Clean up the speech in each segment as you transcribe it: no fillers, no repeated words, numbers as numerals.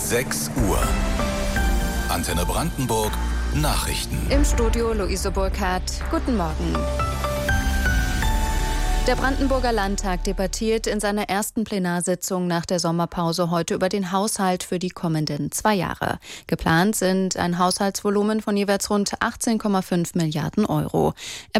6 Uhr. Antenne Brandenburg, Nachrichten. Im Studio Luise Burkhardt. Guten Morgen. Der Brandenburger Landtag debattiert in seiner ersten Plenarsitzung nach der Sommerpause heute über den Haushalt für die kommenden 2 Jahre. Geplant sind ein Haushaltsvolumen von jeweils rund 18,5 Milliarden Euro.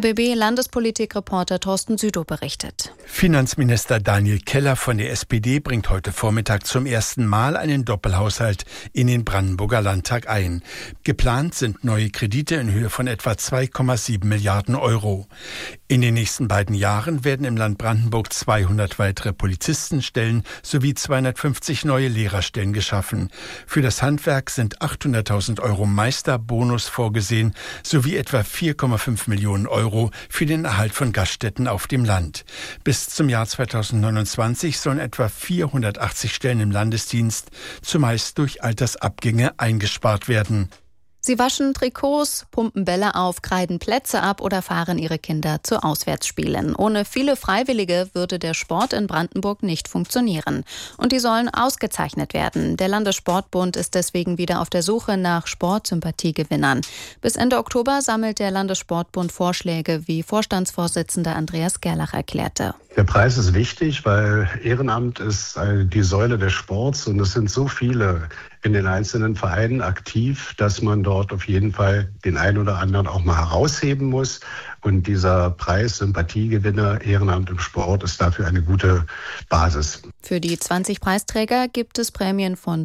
RBB-Landespolitik-Reporter Thorsten Südow berichtet. Finanzminister Daniel Keller von der SPD bringt heute Vormittag zum ersten Mal einen Doppelhaushalt in den Brandenburger Landtag ein. Geplant sind neue Kredite in Höhe von etwa 2,7 Milliarden Euro. In den nächsten beiden Jahren werden im Land Brandenburg 200 weitere Polizistenstellen sowie 250 neue Lehrerstellen geschaffen. Für das Handwerk sind 800.000 Euro Meisterbonus vorgesehen, sowie etwa 4,5 Millionen Euro für den Erhalt von Gaststätten auf dem Land. Bis zum Jahr 2029 sollen etwa 480 Stellen im Landesdienst zumeist durch Altersabgänge eingespart werden. Sie waschen Trikots, pumpen Bälle auf, kreiden Plätze ab oder fahren ihre Kinder zu Auswärtsspielen. Ohne viele Freiwillige würde der Sport in Brandenburg nicht funktionieren. Und die sollen ausgezeichnet werden. Der Landessportbund ist deswegen wieder auf der Suche nach Sportsympathiegewinnern. Bis Ende Oktober sammelt der Landessportbund Vorschläge, wie Vorstandsvorsitzender Andreas Gerlach erklärte. Der Preis ist wichtig, weil Ehrenamt ist die Säule des Sports und es sind so viele in den einzelnen Vereinen aktiv, dass man dort auf jeden Fall den einen oder anderen auch mal herausheben muss. Und dieser Preis Sympathiegewinner Ehrenamt im Sport ist dafür eine gute Basis. Für die 20 Preisträger gibt es Prämien von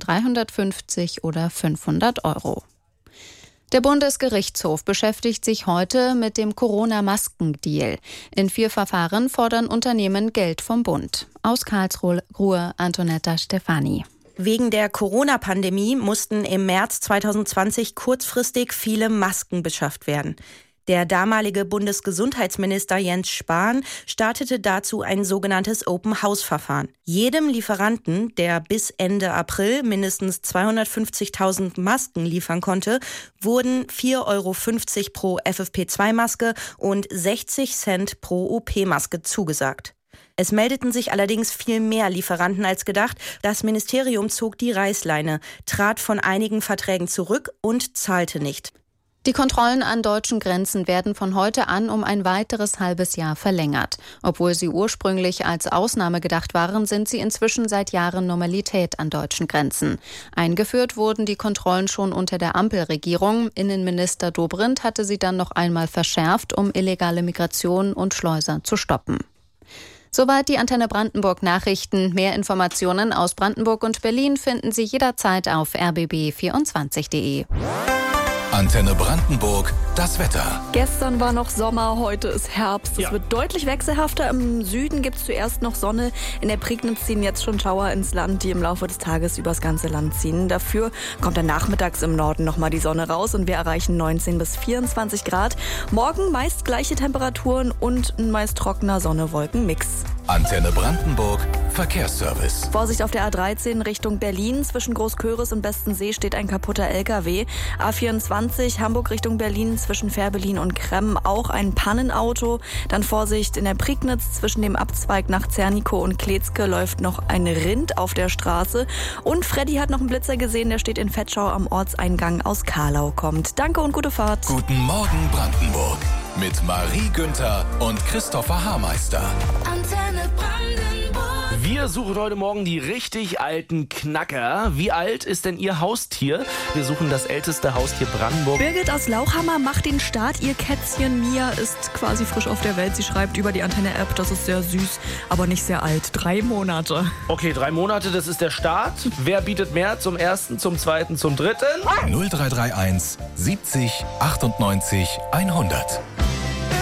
350 oder 500 Euro. Der Bundesgerichtshof beschäftigt sich heute mit dem Corona-Masken-Deal. In 4 Verfahren fordern Unternehmen Geld vom Bund. Aus Karlsruhe Antonetta Stefani. Wegen der Corona-Pandemie mussten im März 2020 kurzfristig viele Masken beschafft werden. Der damalige Bundesgesundheitsminister Jens Spahn startete dazu ein sogenanntes Open-House-Verfahren. Jedem Lieferanten, der bis Ende April mindestens 250.000 Masken liefern konnte, wurden 4,50 Euro pro FFP2-Maske und 60 Cent pro OP-Maske zugesagt. Es meldeten sich allerdings viel mehr Lieferanten als gedacht. Das Ministerium zog die Reißleine, trat von einigen Verträgen zurück und zahlte nicht. Die Kontrollen an deutschen Grenzen werden von heute an um ein weiteres halbes Jahr verlängert. Obwohl sie ursprünglich als Ausnahme gedacht waren, sind sie inzwischen seit Jahren Normalität an deutschen Grenzen. Eingeführt wurden die Kontrollen schon unter der Ampelregierung. Innenminister Dobrindt hatte sie dann noch einmal verschärft, um illegale Migration und Schleuser zu stoppen. Soweit die Antenne Brandenburg Nachrichten. Mehr Informationen aus Brandenburg und Berlin finden Sie jederzeit auf rbb24.de. Antenne Brandenburg, das Wetter. Gestern war noch Sommer, heute ist Herbst. Es wird deutlich wechselhafter. Im Süden gibt es zuerst noch Sonne. In der Prignitz ziehen jetzt schon Schauer ins Land, die im Laufe des Tages übers ganze Land ziehen. Dafür kommt dann nachmittags im Norden nochmal die Sonne raus und wir erreichen 19 bis 24 Grad. Morgen meist gleiche Temperaturen und ein meist trockener Sonne-Wolken-Mix. Antenne Brandenburg, Verkehrsservice. Vorsicht auf der A13 Richtung Berlin. Zwischen Großköris und Bestensee steht ein kaputter LKW. A24 Hamburg Richtung Berlin zwischen Fährberlin und Kremm auch ein Pannenauto. Dann Vorsicht in der Prignitz zwischen dem Abzweig nach Zernikow und Kletzke läuft noch ein Rind auf der Straße. Und Freddy hat noch einen Blitzer gesehen, der steht in Vetschau am Ortseingang aus Karlau kommt. Danke und gute Fahrt. Guten Morgen Brandenburg mit Marie Günther und Christopher Haarmeister. Antenne Brandenburg. Wir suchen heute Morgen die richtig alten Knacker. Wie alt ist denn Ihr Haustier? Wir suchen das älteste Haustier Brandenburg. Birgit aus Lauchhammer macht den Start. Ihr Kätzchen Mia ist quasi frisch auf der Welt. Sie schreibt über die Antenne-App, das ist sehr süß, aber nicht sehr alt. 3 Monate. Okay, 3 Monate, das ist der Start. Wer bietet mehr? Zum 1., zum 2., zum 3.? 0331 70 98 100.